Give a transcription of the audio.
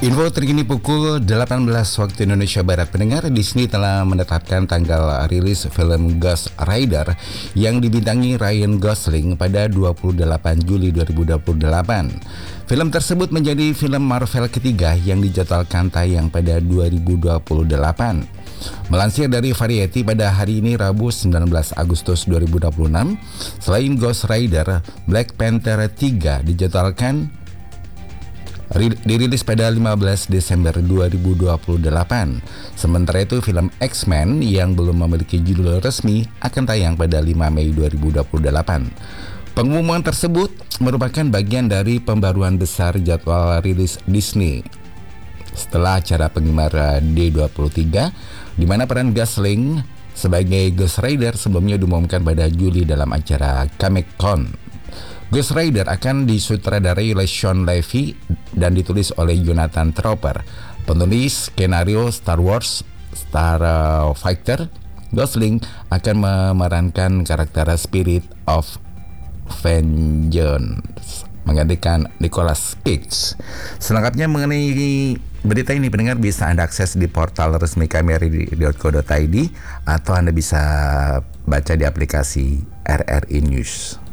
Info terkini pukul 18 waktu Indonesia Barat. Pendengar, Disney telah menetapkan tanggal rilis film Ghost Rider yang dibintangi Ryan Gosling pada 28 Juli 2028. Film tersebut menjadi film Marvel ketiga yang dijadwalkan tayang pada 2028. Melansir dari Variety pada hari ini Rabu 19 Agustus 2026, selain Ghost Rider, Black Panther 3 dijadwalkan dirilis pada 15 Desember 2028. Sementara itu film X-Men yang belum memiliki judul resmi akan tayang pada 5 Mei 2028. Pengumuman tersebut merupakan bagian dari pembaruan besar jadwal rilis Disney setelah acara penggemar D23, di mana peran Gosling sebagai Ghost Rider sebelumnya diumumkan pada Juli dalam acara Comic-Con. Ghost Rider akan disutradarai oleh Sean Levy dan ditulis oleh Jonathan Tropper. Penulis skenario Star Wars Starfighter, Gosling akan memerankan karakter Spirit of Vengeance menggantikan Nicolas Cage. Selengkapnya mengenai berita ini, pendengar, bisa Anda akses di portal resmi kmri.co.id atau Anda bisa baca di aplikasi RRI News.